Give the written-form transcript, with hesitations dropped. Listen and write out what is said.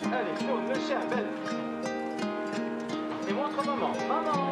Allez, tourne le chien, belle. Et montre maman. Maman.